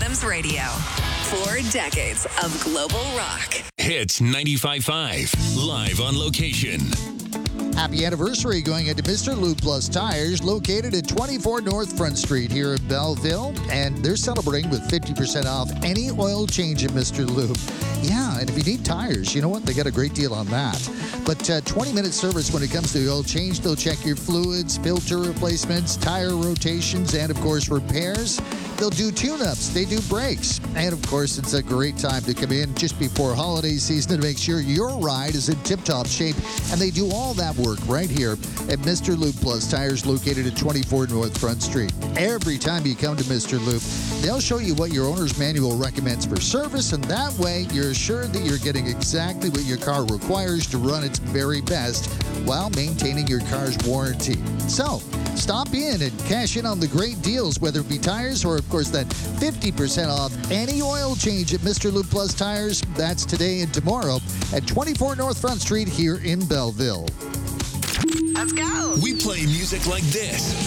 Jams Radio. 4 decades of global rock. Hits 95.5, live on location. Happy anniversary going into Mr. Lube Plus Tires, located at 24 North Front Street here in Belleville. And they're celebrating with 50% off any oil change at Mr. Lube. Yeah, and if you need tires, you know what? They got a great deal on that. But 20-minute service when it comes to the oil change. They'll check your fluids, filter replacements, tire rotations, and, of course, repairs. They'll do tune-ups. They do brakes. And, of course, it's a great time to come in just before holiday season to make sure your ride is in tip-top shape. And they do all that work right here at Mr. Lube Plus Tires, located at 24 North Front Street. Every time you come to Mr. Lube, they'll show you what your owner's manual recommends for service, and that way you're assured that you're getting exactly what your car requires to run its very best while maintaining your car's warranty. So, stop in and cash in on the great deals, whether it be tires or, of course, that 50% off any oil change at Mr. Lube Plus Tires. That's today and tomorrow at 24 North Front Street here in Belleville. Let's go. We play music like this